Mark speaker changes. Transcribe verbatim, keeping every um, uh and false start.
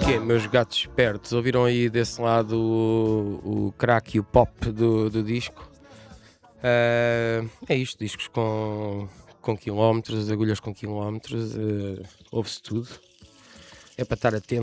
Speaker 1: quê, meus gatos espertos? Ouviram aí desse lado o, o crack e o pop do, do disco? Ah, é isto, discos com, com quilómetros, agulhas com quilómetros, ah, ouve-se tudo. É para estar atento.